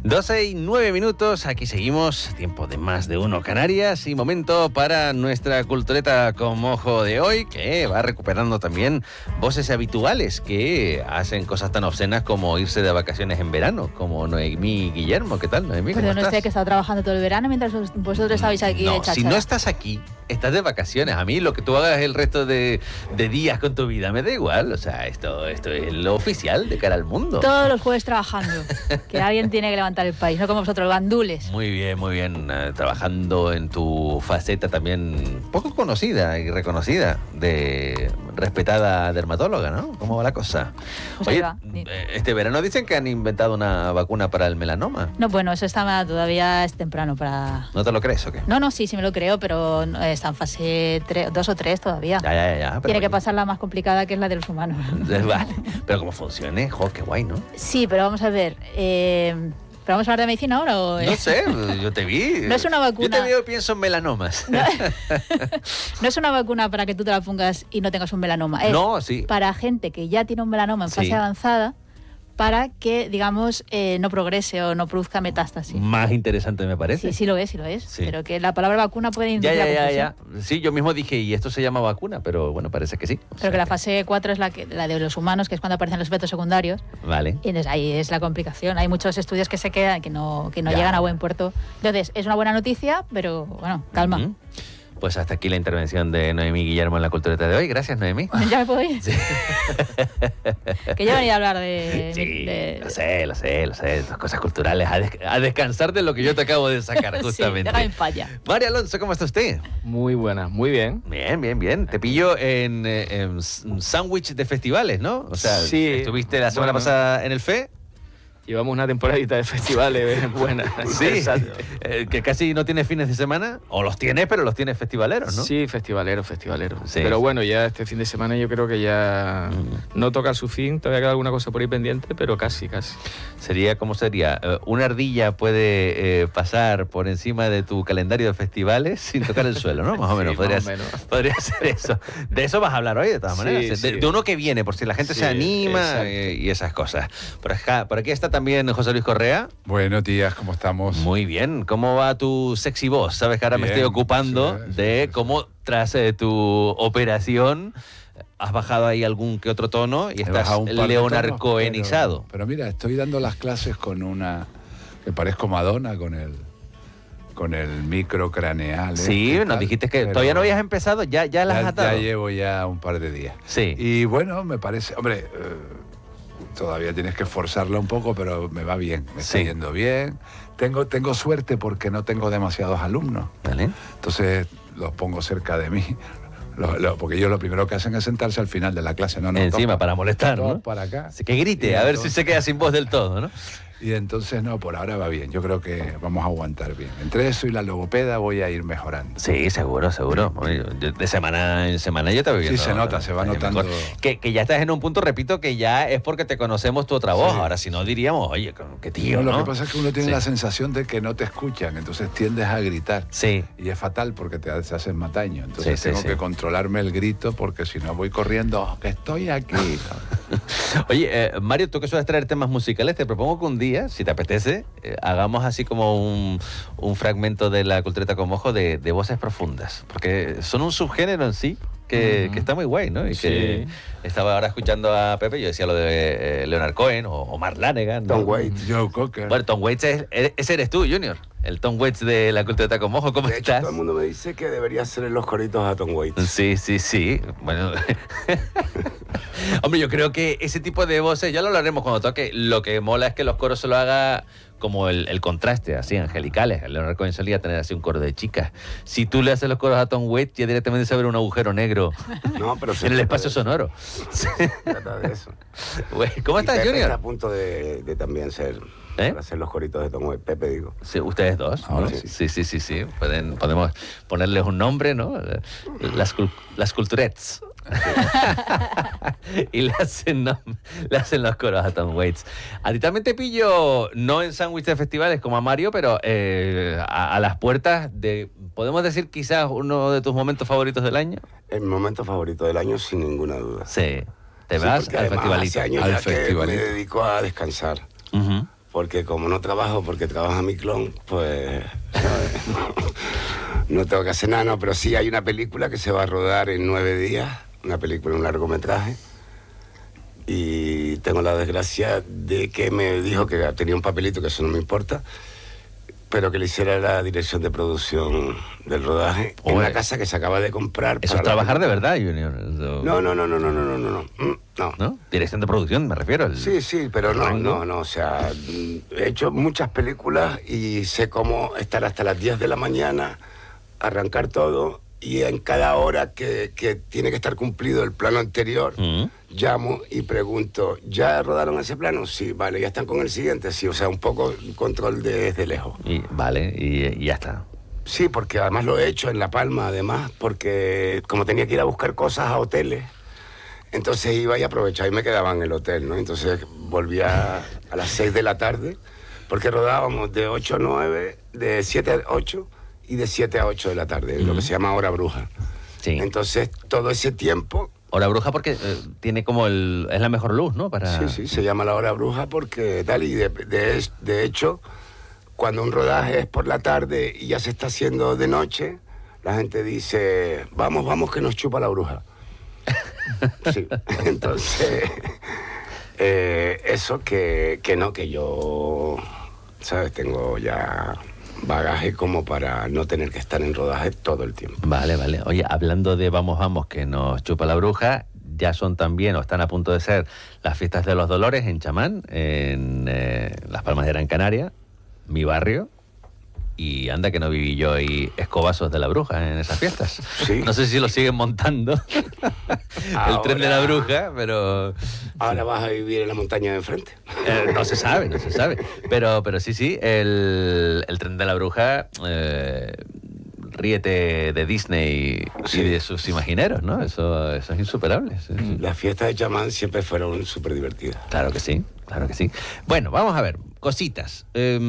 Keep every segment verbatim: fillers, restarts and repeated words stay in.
doce y nueve minutos, aquí seguimos, tiempo de Más de Uno Canarias y momento para nuestra cultureta con mojo de hoy, que va recuperando también voces habituales que hacen cosas tan obscenas como irse de vacaciones en verano, como Noemí Guillermo. ¿Qué tal, Noemí? ¿Cómo Perdón, estás? usted que está trabajando todo el verano mientras vosotros estabais aquí No, de cháchara. si no estás aquí, estás de vacaciones. A mí lo que tú hagas el resto de, de días con tu vida me da igual. O sea, esto, esto es lo oficial de cara al mundo. Todos los jueves trabajando, que alguien tiene que levantar el país, no como vosotros, gandules. Muy bien, muy bien. Eh, trabajando en tu faceta también poco conocida y reconocida de respetada dermatóloga, ¿no? ¿Cómo va la cosa? Pues Oye, ahí va. eh, este verano dicen que han inventado una vacuna para el melanoma. No, bueno, eso está todavía es temprano para... ¿No te lo crees o qué? No, no, sí, sí me lo creo, pero no, está en fase dos o tres todavía. Ya, ya, ya. Pero Tiene que pasar la más complicada, que es la de los humanos. Vale, pero como funcione, jo, qué guay, ¿no? Sí, pero vamos a ver... Eh... ¿Pero vamos a hablar de medicina ahora o...? No sé, yo te vi. No es una vacuna. Yo te veo y pienso en melanomas. No, no es una vacuna para que tú te la pongas y no tengas un melanoma. Es No, sí. para gente que ya tiene un melanoma en fase Sí. avanzada, para que, digamos, eh, no progrese o no produzca metástasis. Más interesante me parece. Sí, sí lo es, sí lo es. Sí. Pero que la palabra vacuna puede Ya, inducir ya, a ya, confusión. ya. Sí, yo mismo dije, y esto se llama vacuna, pero bueno, parece que sí. O Pero sea que la fase cuatro es la, que, la de los humanos, que es cuando aparecen los efectos secundarios. Vale. Y entonces ahí es la complicación. Hay muchos estudios que se quedan, que no, que no Ya. llegan a buen puerto. Entonces, es una buena noticia, pero bueno, calma. Ujú. Pues hasta aquí la intervención de Noemí Guillermo en la cultureta de hoy. Gracias, Noemí. ¿Ya me puedo ir? Sí. Que yo venía a hablar de... Sí, de- lo sé, lo sé, lo sé. Estas cosas culturales. A, des- a descansar de lo que yo te acabo de sacar, justamente. Sí, déjame en paz ya. María Alonso, ¿cómo está usted? Muy buena, muy bien. Bien, bien, bien. Te pillo en, eh, en s- sándwich de festivales, ¿no? O sea, Sí, estuviste la semana bueno. pasada en el F E. Llevamos una temporadita de festivales buena. Sí, interesante. eh, que casi no tiene fines de semana, o los tiene, pero los tiene festivaleros, ¿no? Sí, festivalero, festivalero. Sí. Pero bueno, ya este fin de semana yo creo que ya Mm. no toca su fin, todavía queda alguna cosa por ahí pendiente, pero casi, casi. Sería, ¿cómo sería? Eh, Una ardilla puede eh, pasar por encima de tu calendario de festivales sin tocar el suelo, ¿no? Más o menos, Sí, podría, más o ser- menos. podría ser eso. De eso vas a hablar hoy, de todas Sí, maneras. De, sí. de uno que viene, por si la gente Sí, se anima exacto. eh, y esas cosas. Por acá, por aquí está también José Luis Correa. Buenos días, ¿cómo estamos? Muy bien. ¿Cómo va tu sexy voz? Sabes que ahora me Bien, estoy ocupando sí, sí, de sí. cómo tras eh, tu operación has bajado ahí algún que otro tono y He estás bajado un par de tonos, leonarcoenizado. Pero, pero mira, estoy dando las clases con una que parezco Madonna con el con el micro craneal. Sí, este y nos tal, dijiste que pero todavía no habías empezado, ya, ya las has ya, atado. ya llevo ya un par de días. Sí. Y bueno, me parece, hombre, eh, todavía tienes que esforzarla un poco, pero me va bien, me está Sí. yendo bien. Tengo, tengo suerte porque no tengo demasiados alumnos. Vale. Entonces los pongo cerca de mí. Lo- lo- porque ellos lo primero que hacen es sentarse al final de la clase. No, no, Encima, todos para molestar, todos ¿no? para acá. Así que grite, Y a ver entonces- si se queda sin voz del todo, ¿no? Y entonces, no, por ahora va bien. Yo creo que vamos a aguantar bien. Entre eso y la logopeda voy a ir mejorando. Sí, seguro, seguro. Bueno, yo- De semana en semana yo te voy Sí, viendo. se nota, se va año notando. mejor. Que, que ya estás en un punto, repito, que ya es porque te conocemos tu otra voz. Sí. Ahora, si no diríamos, oye, qué tío, No, ¿no? lo que pasa es que uno tiene Sí. la sensación de que no te escuchan, entonces tiendes a gritar. Sí. Y es fatal porque te se haces mataño. Entonces Sí, sí, tengo sí. que controlarme el grito porque si no voy corriendo, "Oh, que estoy aquí". Oye, eh, Mario, tú que sueles traer temas musicales, te propongo que un día, si te apetece, eh, hagamos así como un, un fragmento de la cultureta con mojo de, de voces profundas. Porque son un subgénero en sí que, Ujú. que está muy guay, ¿no? Y que Sí. estaba ahora escuchando a Pepe, yo decía lo de eh, Leonard Cohen o Omar Lanegan, ¿no? Tom Waits. Joe Cocker. Bueno, Tom Waits, es, e- ese eres tú, Junior. El Tom Waits de la cultureta con mojo. ¿Cómo De hecho, estás? todo el mundo me dice que debería hacerle los coritos a Tom Waits. Sí, sí, sí. Bueno. Hombre, yo creo que ese tipo de voces, ya lo hablaremos cuando toque, lo que mola es que los coros se lo haga como el, el contraste, así, angelicales. El Leonard Cohen solía tener así un coro de chicas. Si tú le haces los coros a Tom Waits, ya directamente se abre un agujero negro No, pero se en el trata espacio de- sonoro. se trata de eso. Güey, ¿cómo Y estás, Pepe Junior? está a punto de, de también ser, ¿Eh? para hacer los coritos de Tom Waits. Pepe, digo. Sí, ustedes dos. Ahora ¿no? sí. Sí, sí, sí, sí. Pueden, podemos ponerles un nombre, ¿no? Las, cul- las culturets. Y le hacen, nom- le hacen los coros a Tom Waits. A ti también te pillo, no en sándwich de festivales como a Mario, pero eh, a, a las puertas de, podemos decir quizás uno de tus momentos favoritos del año. El momento favorito del año, sin ninguna duda. Sí. Te Sí, vas porque al además festivalito. Hace años Al ya que festivalito. me dedico a descansar. Ujú. porque como no trabajo, porque trabaja mi clon, pues ¿sabes? No tengo que hacer nada, no, pero sí hay una película que se va a rodar en nueve días, una película, un largometraje, y tengo la desgracia de que me dijo que tenía un papelito, que eso no me importa, pero que le hiciera la dirección de producción del rodaje en una casa que se acaba de comprar. Eso para es la trabajar de película. verdad, Junior. Eso- No, no, no, no, no, no, no, no, no, Mm, no. ¿No? Dirección de producción, me refiero. el- Sí, sí, pero no, rango. no, no, o sea, mm, he hecho muchas películas y sé cómo estar hasta las diez de la mañana, arrancar todo, y en cada hora que, que tiene que estar cumplido el plano anterior, Mm. llamo y pregunto, ¿ya rodaron ese plano? Sí, vale, ¿ya están con el siguiente? Sí, o sea, un poco control de- desde lejos. Y, vale, y, y ya está. Sí, porque además lo he hecho en La Palma, además, porque como tenía que ir a buscar cosas a hoteles, entonces iba y aprovechaba y me quedaba en el hotel, ¿no? Entonces volvía a las seis de la tarde, porque rodábamos de ocho a nueve, de siete a ocho y de siete a ocho de la tarde, lo que se llama hora bruja. Sí. Entonces, todo ese tiempo, Hora bruja porque eh, tiene como el... Es la mejor luz, ¿no? Para... sí, sí, se llama la hora bruja porque tal, y de, de, de hecho, cuando un rodaje es por la tarde y ya se está haciendo de noche, la gente dice, vamos, vamos, que nos chupa la bruja. Sí, entonces, eh, eso que, que no, que yo, ¿sabes? Tengo ya bagaje como para no tener que estar en rodaje todo el tiempo. Vale, vale. Oye, hablando de vamos, vamos, que nos chupa la bruja, ya son también, o están a punto de ser, las fiestas de los Dolores en Chamán, en eh, Las Palmas de Gran Canaria, mi barrio. Y anda que no viví yo ahí escobazos de la bruja en esas fiestas. Sí. No sé si lo siguen montando, el Ahora- tren de la bruja, pero... Ahora vas a vivir en la montaña de enfrente. Eh, no se sabe, no se sabe. Pero, pero sí, sí, el, el tren de la bruja, eh, ríete de Disney Sí. y de sus imagineros, ¿no? Eso, eso es insuperable. Sí, sí. Las fiestas de chamán siempre fueron súper divertidas. Claro que sí, claro que sí. Bueno, vamos a ver, cositas.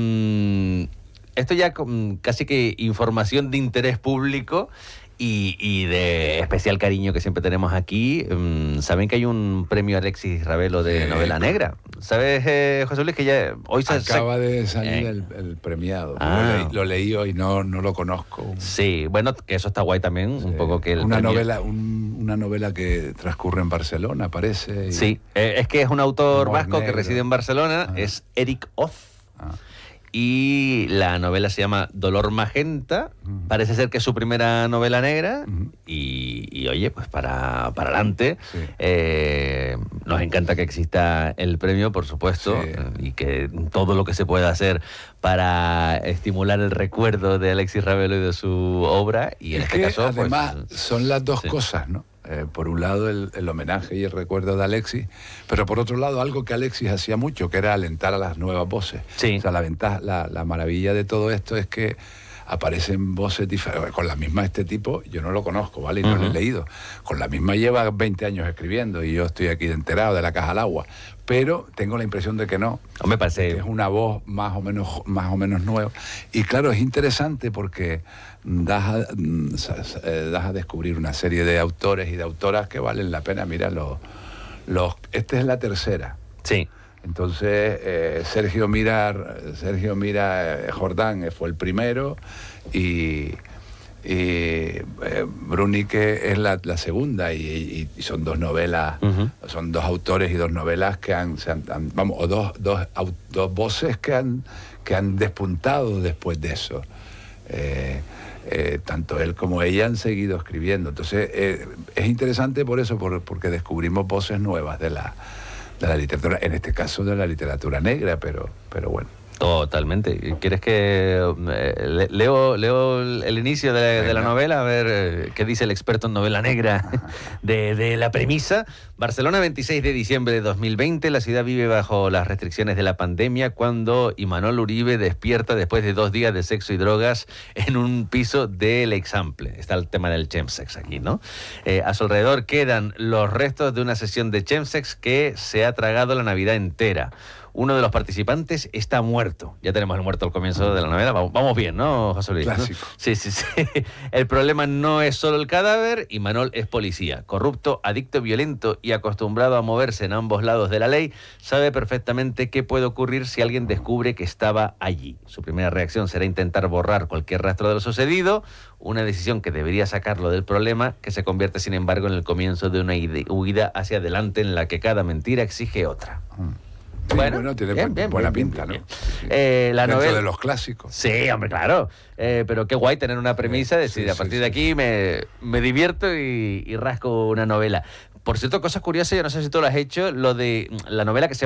Em, esto ya con casi que información de interés público y, y de especial cariño que siempre tenemos aquí. Em, Saben que hay un premio Alexis Ravelo de Sí. novela negra. ¿Sabes, eh, José Luis, que ya hoy se... Acaba de salir Eh. el, el premiado. Ah. Lo, leí, lo leí hoy, no, no lo conozco. Sí, bueno, que eso está guay también, un Sí. poco que el una premio- novela, un- una novela que transcurre en Barcelona, parece. y- Sí, eh, es que es un autor Humor vasco que negro. reside en Barcelona, Ah. es Eric Oz. Ah. Y la novela se llama Dolor Magenta. Ujú. Parece ser que es su primera novela negra. Ujú. Y, y, oye, pues para, para adelante. Sí. Eh, nos encanta que exista el premio, por supuesto, Sí. eh, y que todo lo que se pueda hacer para estimular el recuerdo de Alexis Ravelo y de su obra. Y en Es este que, caso, pues, además, son las dos sí. cosas, ¿no? Eh, por un lado, el, el homenaje y el recuerdo de Alexis, pero por otro lado, algo que Alexis hacía mucho, que era alentar a las nuevas voces. Sí. O sea, la ventaja, la, la maravilla de todo esto es que aparecen voces diferentes. Con la misma este tipo, yo no lo conozco, ¿vale? Y no lo he Ujú. leído. Con la misma lleva veinte años escribiendo y yo estoy aquí enterado de La Caja al Agua. Pero tengo la impresión de que no. me que parece... es una voz más o menos más o menos nueva, y claro, es interesante porque das a, mm, sa- sa- eh, das a descubrir una serie de autores y de autoras que valen la pena. Mira, los los esta es la tercera. Sí. Entonces, eh, Sergio Mira, Sergio Mira eh, Jordán eh, fue el primero, y, y eh, Brunique es la, la segunda, y, y- y son dos novelas, Ujú. son dos autores y dos novelas que han, se han- han- vamos, o dos, dos, au- dos voces que han, que han despuntado después de eso. Eh, eh, tanto él como ella han seguido escribiendo. Entonces, eh, es interesante por eso, por- porque descubrimos voces nuevas de la, de la literatura, en este caso de la literatura negra, pero, pero bueno. Totalmente. ¿Quieres que eh, le- leo, leo el, el inicio de, de la Venga. novela? A ver eh, qué dice el experto en novela negra de, de la premisa. Barcelona, veintiséis de diciembre de dos mil veinte. La ciudad vive bajo las restricciones de la pandemia cuando Imanol Uribe despierta después de dos días de sexo y drogas en un piso del Example. Está el tema del chemsex aquí, ¿no? Eh, a su alrededor quedan los restos de una sesión de chemsex que se ha tragado la Navidad entera. uno de los participantes está muerto. Ya tenemos el muerto al comienzo de la novela. Vamos, vamos bien, ¿no, José Luis? Clásico. ¿No? Sí, sí, sí. El problema no es solo el cadáver y Manol es policía. Corrupto, adicto, violento y acostumbrado a moverse en ambos lados de la ley, sabe perfectamente qué puede ocurrir si alguien descubre que estaba allí. Su primera reacción será intentar borrar cualquier rastro de lo sucedido, una decisión que debería sacarlo del problema, que se convierte, sin embargo, en el comienzo de una huida hacia adelante en la que cada mentira exige otra. Sí, bueno, bueno, tiene bien, bien, buena bien, pinta, bien, ¿no? Bien. Eh, la Dentro novela... de los clásicos. Sí, hombre, claro. Eh, pero qué guay tener una premisa, de decir, sí, a partir sí, de aquí sí. me, me divierto y, y rasco una novela. Por cierto, cosas curiosas, yo no sé si tú lo has hecho, lo de la novela que se